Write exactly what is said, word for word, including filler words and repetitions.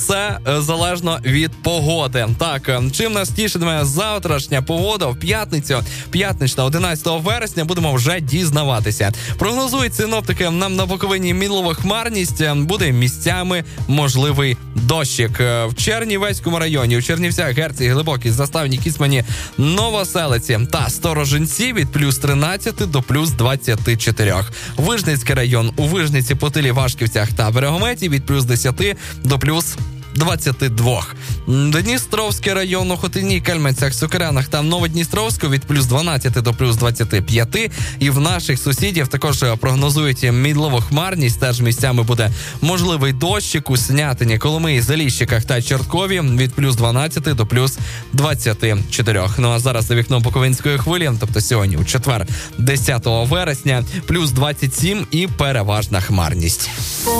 все е, залежно від погоди. Так, е, чим нас тішитиме завтрашня погода в п'ятницю, п'ятнична, одинадцятого вересня, будемо вже дізнаватися. Прогнозують синоптики нам на Буковині мінлово-хмарність, е, буде місцями можливий дощик. Е, в Чернівецькому районі, у Чернівцях, Герці, Глибокій, Заставні, Кіцмані, Новоселиці та Сторожинці від плюс тринадцяти до плюс двадцяти чотирьох. Вижницький район, у Вижниці, Путилі, Вашківцях та Берегометі від плюс десяти до плюс двадцяти двох. Дністровський район, у Хотині, Кельменцях, Сокирянах та Новодністровську від плюс дванадцяти до плюс двадцяти п'яти. І в наших сусідів також прогнозують мінливу хмарність, теж місцями буде можливий дощик у Снятині, Коломиї, Заліщиках та Чорткові від плюс дванадцяти до плюс двадцяти чотирьох. Ну а зараз за вікном Буковинської хвилі, тобто сьогодні у четвер, десятого вересня, плюс двадцять сім і переважна хмарність.